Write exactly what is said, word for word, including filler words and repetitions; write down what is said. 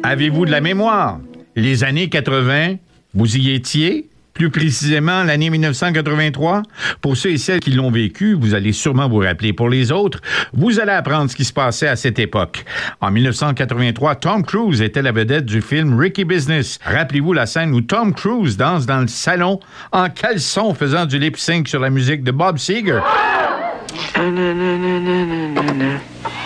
Avez-vous de la mémoire? Les années quatre-vingt, vous y étiez? Plus précisément, l'année dix-neuf cent quatre-vingt-trois. Pour ceux et celles qui l'ont vécu, vous allez sûrement vous rappeler. Pour les autres, vous allez apprendre ce qui se passait à cette époque. En dix-neuf cent quatre-vingt-trois, Tom Cruise était la vedette du film Risky Business. Rappelez-vous la scène où Tom Cruise danse dans le salon en caleçon faisant du lip-sync sur la musique de Bob Seger.